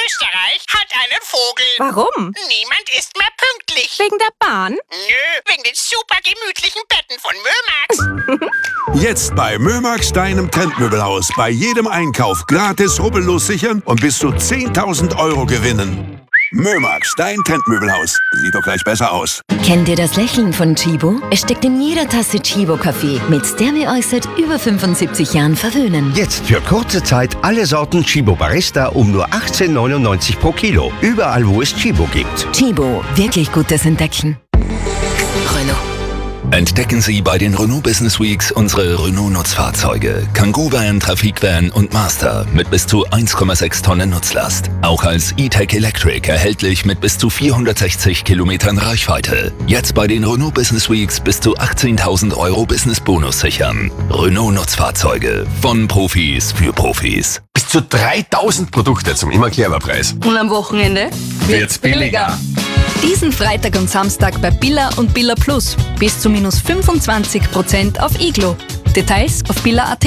Österreich hat einen Vogel. Warum? Niemand ist mehr pünktlich. Wegen der Bahn? Nö, wegen den super gemütlichen Betten von Mömax. Jetzt bei Mömax, deinem Trendmöbelhaus. Bei jedem Einkauf gratis rubbellos sichern und bis zu 10.000 € gewinnen. Mömax, dein Trendmöbelhaus. Sieht doch gleich besser aus. Kennt ihr das Lächeln von Chibo? Es steckt in jeder Tasse Chibo-Kaffee, mit der wir euch seit über 75 Jahren verwöhnen. Jetzt für kurze Zeit alle Sorten Chibo Barista um nur 18,99 € pro Kilo. Überall, wo es Chibo gibt. Chibo, wirklich gutes Entdecken. Renault. Entdecken Sie bei den Renault Business Weeks unsere Renault-Nutzfahrzeuge. Kangoo Van, Trafikvan und Master mit bis zu 1,6 Tonnen Nutzlast. Auch als E-Tech Electric erhältlich mit bis zu 460 Kilometern Reichweite. Jetzt bei den Renault Business Weeks bis zu 18.000 € Business-Bonus sichern. Renault-Nutzfahrzeuge von Profis für Profis. Bis zu 3.000 Produkte zum Immer-Clever-Preis. Und am Wochenende wird's billiger. Diesen Freitag und Samstag bei Billa und Billa Plus. Bis zu minus 25% auf Iglo. Details auf billa.at.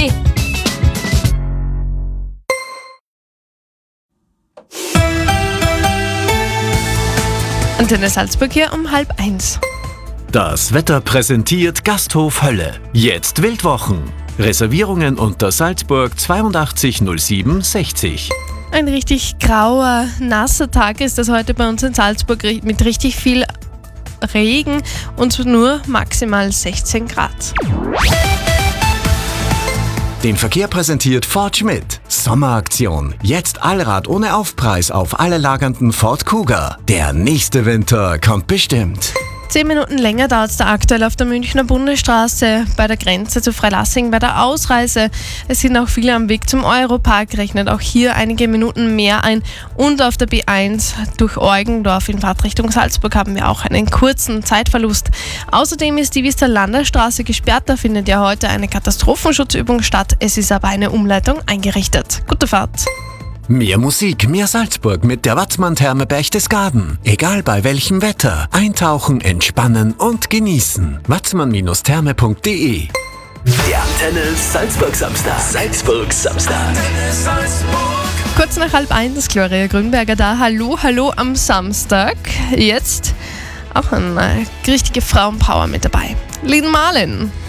Antenne Salzburg hier um 12:30. Das Wetter präsentiert Gasthof Hölle. Jetzt Wildwochen. Reservierungen unter Salzburg 82 07 60. Ein richtig grauer, nasser Tag ist das heute bei uns in Salzburg mit richtig viel Regen und nur maximal 16 Grad. Den Verkehr präsentiert Ford Schmidt. Sommeraktion. Jetzt Allrad ohne Aufpreis auf alle lagernden Ford Kuga. Der nächste Winter kommt bestimmt. 10 Minuten länger dauert es da aktuell auf der Münchner Bundesstraße bei der Grenze zu Freilassing bei der Ausreise. Es sind auch viele am Weg zum Europark, rechnet auch hier einige Minuten mehr ein. Und auf der B1 durch Eugendorf in Fahrtrichtung Salzburg haben wir auch einen kurzen Zeitverlust. Außerdem ist die Wisterlander Straße gesperrt, da findet ja heute eine Katastrophenschutzübung statt. Es ist aber eine Umleitung eingerichtet. Gute Fahrt! Mehr Musik, mehr Salzburg mit der Watzmann-Therme Berchtesgaden. Egal bei welchem Wetter. Eintauchen, entspannen und genießen. watzmann-therme.de. Der Antenne Salzburg Samstag. Salzburg Samstag. Kurz nach 12:30, Gloria Grünberger da. Hallo, hallo am Samstag. Jetzt auch eine richtige Frauenpower mit dabei. Lynn Marlin.